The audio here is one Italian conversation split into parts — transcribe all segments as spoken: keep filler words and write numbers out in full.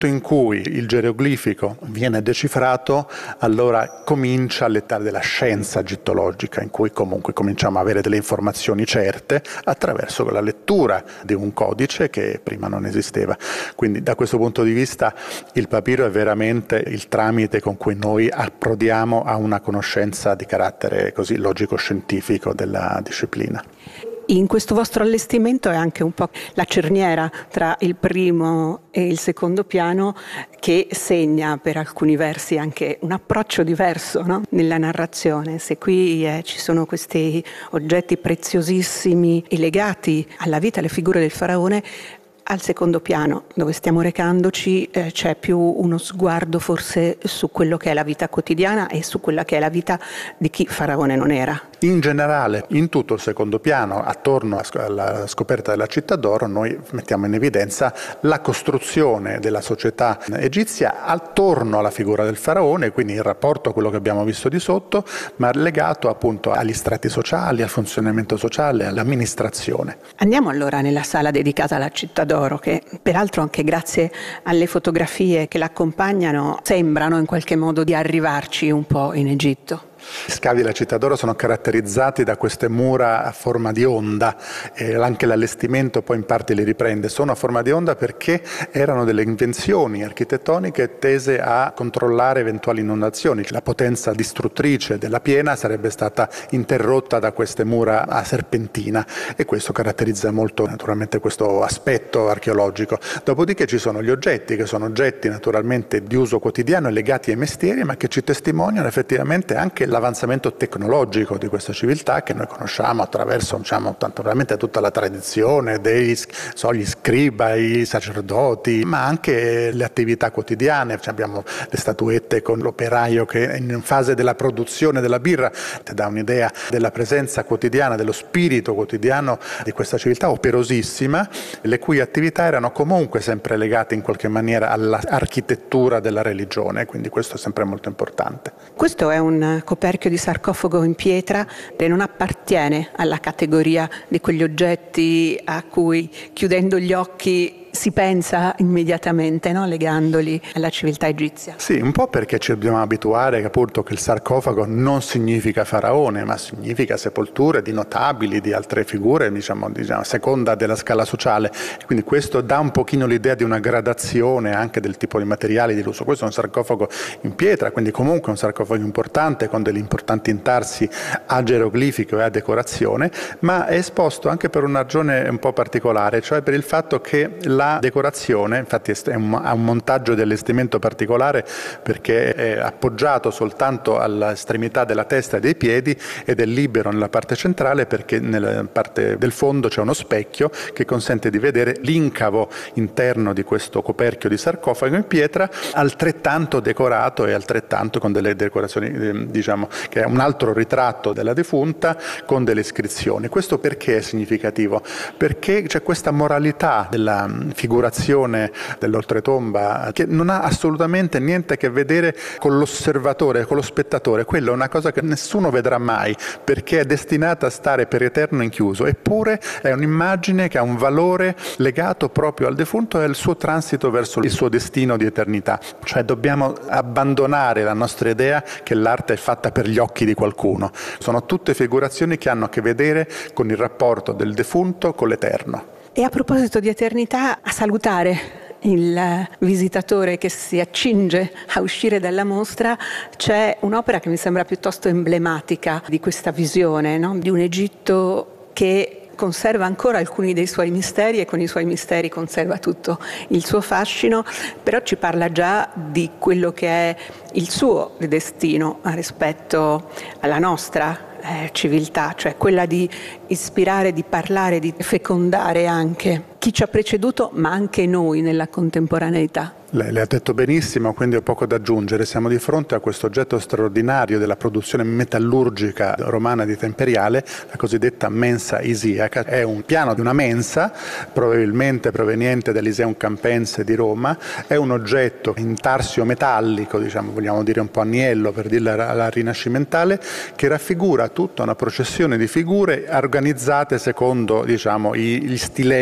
in cui il geroglifico viene decifrato, allora comincia l'età della scienza egittologica, in cui comunque cominciamo a avere delle informazioni certe attraverso la lettura di un codice che prima non esisteva. Quindi da questo punto di vista il papiro è veramente il tramite con cui noi approdiamo a una conoscenza di carattere così logico-scientifico della disciplina. In questo vostro allestimento è anche un po' la cerniera tra il primo e il secondo piano, che segna per alcuni versi anche un approccio diverso, no? Nella narrazione. Se qui eh, ci sono questi oggetti preziosissimi e legati alla vita, alle figure del faraone, al secondo piano, dove stiamo recandoci, eh, c'è più uno sguardo forse su quello che è la vita quotidiana e su quella che è la vita di chi faraone non era. In generale, in tutto il secondo piano, attorno alla scoperta della città d'oro, noi mettiamo in evidenza la costruzione della società egizia attorno alla figura del faraone, quindi il rapporto a quello che abbiamo visto di sotto, ma legato appunto agli strati sociali, al funzionamento sociale, all'amministrazione. Andiamo allora nella sala dedicata alla città d'oro, che peraltro anche grazie alle fotografie che l'accompagnano sembrano in qualche modo di arrivarci un po' in Egitto. Gli scavi della città d'oro sono caratterizzati da queste mura a forma di onda, e anche l'allestimento poi in parte li riprende. Sono a forma di onda perché erano delle invenzioni architettoniche tese a controllare eventuali inondazioni. La potenza distruttrice della piena sarebbe stata interrotta da queste mura a serpentina, e questo caratterizza molto naturalmente questo aspetto archeologico. Dopodiché ci sono gli oggetti, che sono oggetti naturalmente di uso quotidiano e legati ai mestieri, ma che ci testimoniano effettivamente anche l'avanzamento tecnologico di questa civiltà che noi conosciamo attraverso, diciamo, naturalmente tutta la tradizione degli so, gli scriba, i sacerdoti, ma anche le attività quotidiane. Abbiamo le statuette con l'operaio che in fase della produzione della birra ti dà un'idea della presenza quotidiana, dello spirito quotidiano di questa civiltà operosissima, le cui attività erano comunque sempre legate in qualche maniera all'architettura della religione, quindi questo è sempre molto importante. Questo è un coperchio di sarcofago in pietra e non appartiene alla categoria di quegli oggetti a cui, chiudendo gli occhi, si pensa immediatamente, no? Legandoli alla civiltà egizia. Sì, un po' perché ci dobbiamo abituare che appunto che il sarcofago non significa faraone, ma significa sepolture di notabili, di altre figure, diciamo, diciamo a seconda della scala sociale. Quindi questo dà un pochino l'idea di una gradazione anche del tipo di materiali di uso. Questo è un sarcofago in pietra, quindi comunque un sarcofago importante con degli importanti intarsi a geroglifico e a decorazione, ma è esposto anche per una ragione un po' particolare, cioè per il fatto che la La decorazione, infatti, è un, ha un montaggio di allestimento particolare perché è appoggiato soltanto all'estremità della testa e dei piedi ed è libero nella parte centrale, perché nella parte del fondo c'è uno specchio che consente di vedere l'incavo interno di questo coperchio di sarcofago in pietra, altrettanto decorato e altrettanto con delle decorazioni, diciamo, che è un altro ritratto della defunta con delle iscrizioni. Questo perché è significativo? Perché c'è questa moralità della figurazione dell'oltretomba che non ha assolutamente niente a che vedere con l'osservatore, con lo spettatore. Quello è una cosa che nessuno vedrà mai, perché è destinata a stare per eterno inchiuso, eppure è un'immagine che ha un valore legato proprio al defunto e al suo transito verso il suo destino di eternità. Cioè dobbiamo abbandonare la nostra idea che l'arte è fatta per gli occhi di qualcuno. Sono tutte figurazioni che hanno a che vedere con il rapporto del defunto con l'eterno. E a proposito di eternità, a salutare il visitatore che si accinge a uscire dalla mostra, c'è un'opera che mi sembra piuttosto emblematica di questa visione, no? Di un Egitto che conserva ancora alcuni dei suoi misteri e con i suoi misteri conserva tutto il suo fascino, però ci parla già di quello che è il suo destino rispetto alla nostra eh, civiltà, cioè quella di ispirare, di parlare, di fecondare anche chi ci ha preceduto, ma anche noi nella contemporaneità. Lei le ha detto benissimo, quindi ho poco da aggiungere. Siamo di fronte a questo oggetto straordinario della produzione metallurgica romana di età imperiale, la cosiddetta mensa isiaca. È un piano di una mensa, probabilmente proveniente dall'Iseum Campense di Roma. È un oggetto in tarsio metallico, diciamo, vogliamo dire un po' agnello per dirla alla rinascimentale, che raffigura tutta una processione di figure organizzate secondo, diciamo, gli stilemi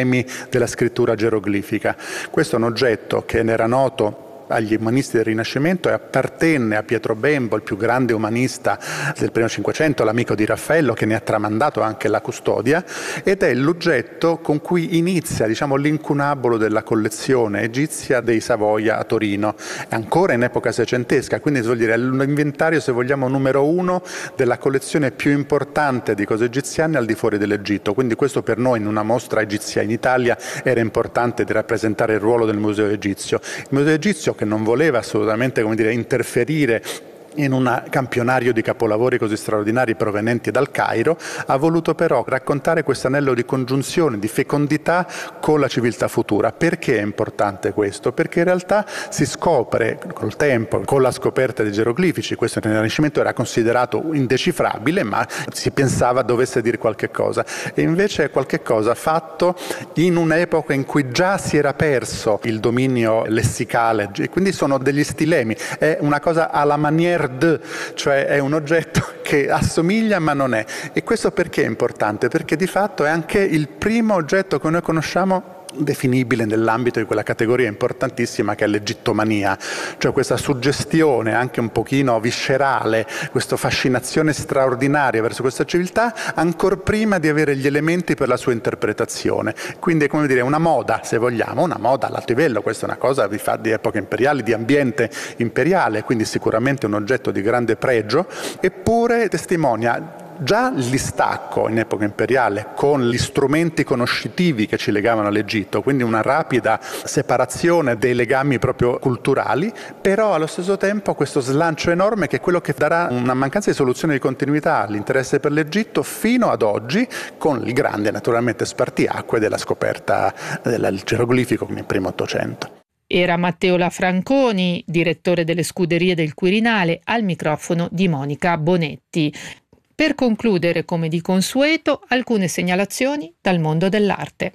della scrittura geroglifica. Questo è un oggetto che ne era noto agli umanisti del Rinascimento e appartenne a Pietro Bembo, il più grande umanista del primo Cinquecento, l'amico di Raffaello, che ne ha tramandato anche la custodia, ed è l'oggetto con cui inizia, diciamo, l'incunabolo della collezione egizia dei Savoia a Torino, ancora in epoca seicentesca, quindi vuol dire l'inventario, se vogliamo, numero uno della collezione più importante di cose egiziane al di fuori dell'Egitto. Quindi questo per noi in una mostra egizia in Italia era importante di rappresentare il ruolo del Museo Egizio. Il Museo Egizio, che non voleva assolutamente, come dire, interferire in un campionario di capolavori così straordinari provenienti dal Cairo, ha voluto però raccontare questo anello di congiunzione, di fecondità con la civiltà futura. Perché è importante questo? Perché in realtà si scopre col tempo, con la scoperta dei geroglifici, questo nel Rinascimento era considerato indecifrabile, ma si pensava dovesse dire qualche cosa, e invece è qualche cosa fatto in un'epoca in cui già si era perso il dominio lessicale, e quindi sono degli stilemi, è una cosa alla maniera de, cioè è un oggetto che assomiglia ma non è. E questo perché è importante? Perché di fatto è anche il primo oggetto che noi conosciamo definibile nell'ambito di quella categoria importantissima che è l'egittomania, cioè questa suggestione anche un pochino viscerale, questa fascinazione straordinaria verso questa civiltà ancor prima di avere gli elementi per la sua interpretazione. Quindi è, come dire, una moda, se vogliamo, una moda all'alto livello. Questa è una cosa di, di epoca imperiale, di ambiente imperiale, quindi sicuramente un oggetto di grande pregio, eppure testimonia già il distacco in epoca imperiale con gli strumenti conoscitivi che ci legavano all'Egitto, quindi una rapida separazione dei legami proprio culturali, però allo stesso tempo questo slancio enorme che è quello che darà una mancanza di soluzione di continuità all'interesse per l'Egitto fino ad oggi, con il grande naturalmente spartiacque della scoperta del geroglifico nel primo Ottocento. Era Matteo Lafranconi, direttore delle Scuderie del Quirinale, al microfono di Monica Bonetti. Per concludere, come di consueto, alcune segnalazioni dal mondo dell'arte.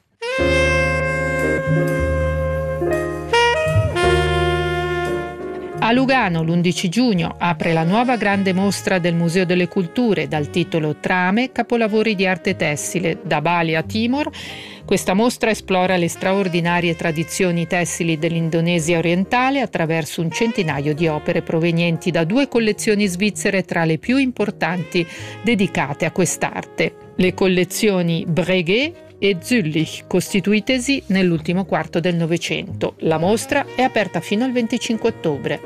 A Lugano l'undici giugno apre la nuova grande mostra del Museo delle Culture dal titolo Trame, capolavori di arte tessile, da Bali a Timor. Questa mostra esplora le straordinarie tradizioni tessili dell'Indonesia orientale attraverso un centinaio di opere provenienti da due collezioni svizzere tra le più importanti dedicate a quest'arte. Le collezioni Breguet e Züllich, costituitesi nell'ultimo quarto del Novecento. La mostra è aperta fino al venticinque ottobre.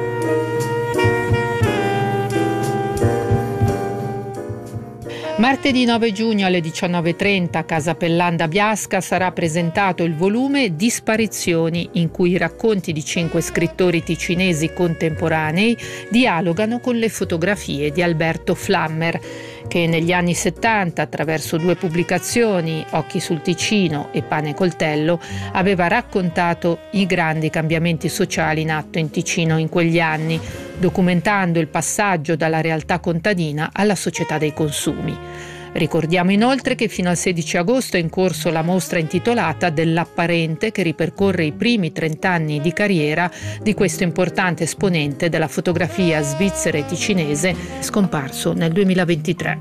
Martedì nove giugno alle diciannove e trenta a Casa Pellanda Biasca sarà presentato il volume Disparizioni, in cui i racconti di cinque scrittori ticinesi contemporanei dialogano con le fotografie di Alberto Flammer, che negli anni settanta, attraverso due pubblicazioni, Occhi sul Ticino e Pane e Coltello, aveva raccontato i grandi cambiamenti sociali in atto in Ticino in quegli anni, documentando il passaggio dalla realtà contadina alla società dei consumi. Ricordiamo inoltre che fino al sedici agosto è in corso la mostra intitolata Dell'apparente, che ripercorre i primi trent'anni di carriera di questo importante esponente della fotografia svizzera e ticinese, scomparso nel duemilaventitré.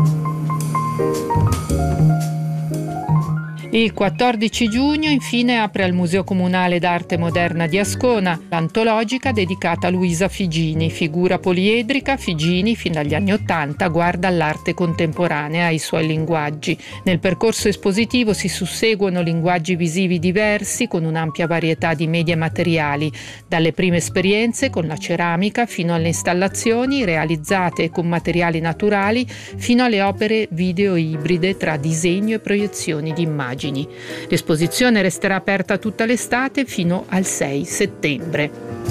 Il quattordici giugno infine apre al Museo Comunale d'Arte Moderna di Ascona l'antologica dedicata a Luisa Figini, figura poliedrica. Figini, fin dagli anni Ottanta, guarda all'arte contemporanea e ai suoi linguaggi. Nel percorso espositivo si susseguono linguaggi visivi diversi con un'ampia varietà di media materiali, dalle prime esperienze con la ceramica fino alle installazioni realizzate con materiali naturali fino alle opere video ibride tra disegno e proiezioni di immagini. L'esposizione resterà aperta tutta l'estate fino al sei settembre.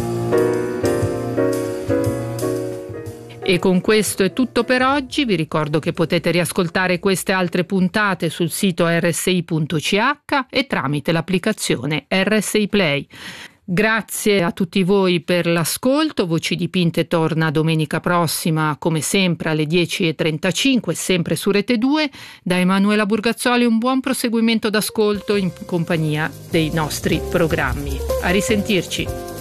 E con questo è tutto per oggi. Vi ricordo che potete riascoltare queste altre puntate sul sito erre esse i punto ci acca e tramite l'applicazione erre esse i Play. Grazie a tutti voi per l'ascolto. Voci Dipinte torna domenica prossima, come sempre alle dieci e trentacinque, sempre su Rete due. Da Emanuela Burgazzoli un buon proseguimento d'ascolto in compagnia dei nostri programmi. A risentirci.